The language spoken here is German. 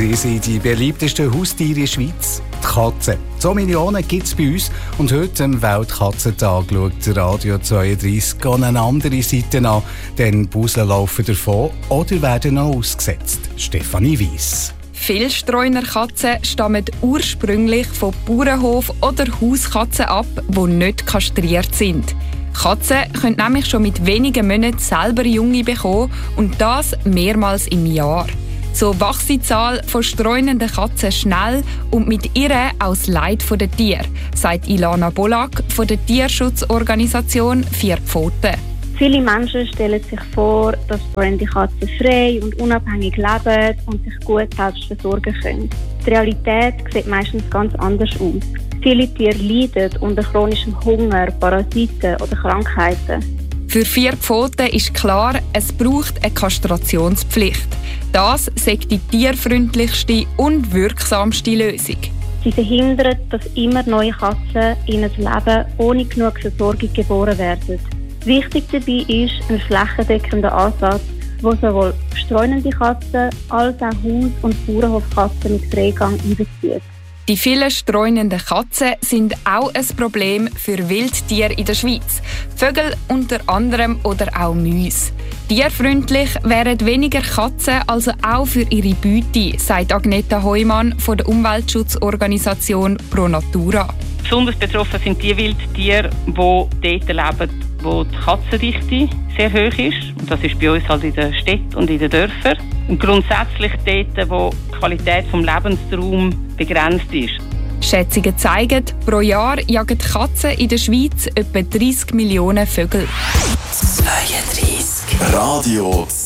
Sie sind die beliebtesten Haustiere in der Schweiz, die Katzen. So Millionen gibt es bei uns. Und heute am Weltkatzentag schaut Radio 32 an eine andere Seite an. Denn Busen laufen davon oder werden noch ausgesetzt. Stefanie Weiss. Viele Streunerkatzen stammen ursprünglich von Bauernhof- oder Hauskatzen ab, die nicht kastriert sind. Katzen können nämlich schon mit wenigen Monaten selber Junge bekommen und das mehrmals im Jahr. So wächst die Zahl von streunenden Katzen schnell und mit ihr auch das Leid der Tiere, sagt Ilana Bolak von der Tierschutzorganisation Vier Pfoten. Viele Menschen stellen sich vor, dass streunende Katzen frei und unabhängig leben und sich gut selbst versorgen können. Die Realität sieht meistens ganz anders aus. Viele Tiere leiden unter chronischem Hunger, Parasiten oder Krankheiten. Für Vier Pfoten ist klar, es braucht eine Kastrationspflicht. Das ist die tierfreundlichste und wirksamste Lösung. Sie verhindert, dass immer neue Katzen in ein Leben ohne genug Versorgung geboren werden. Wichtig dabei ist ein flächendeckender Ansatz, der sowohl streunende Katzen als auch Haus- und Bauernhofkatzen mit Freigang einbezieht. Die vielen streunenden Katzen sind auch ein Problem für Wildtiere in der Schweiz. Vögel unter anderem oder auch Mäuse. Tierfreundlich wären weniger Katzen also auch für ihre Beute, sagt Agneta Heumann von der Umweltschutzorganisation Pro Natura. Besonders betroffen sind die Wildtiere, die dort leben, wo die Katzendichte sehr hoch ist. Und das ist bei uns halt in den Städten und in den Dörfern. Und grundsätzlich dort, wo die Qualität des Lebensraums begrenzt ist. Schätzungen zeigen, pro Jahr jagen Katzen in der Schweiz etwa 30 Millionen Vögel. 32 Radio